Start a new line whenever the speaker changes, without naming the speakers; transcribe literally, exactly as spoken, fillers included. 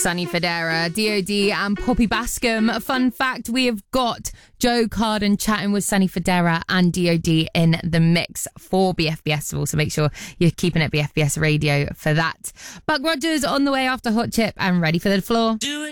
Sonny Fodera, D O D and Poppy Bascom. A fun fact, we have got Joe Carden chatting with Sonny Fodera and D O D in the mix for B F B S, so make sure you're keeping it B F B S Radio for that. Buck Rogers on the way after Hot Chip and ready for the floor.